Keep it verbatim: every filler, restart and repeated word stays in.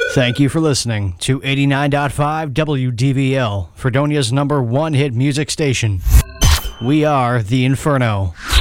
Thank you for listening to eighty-nine point five W D V L, Fredonia's number one hit music station. We are The Inferno.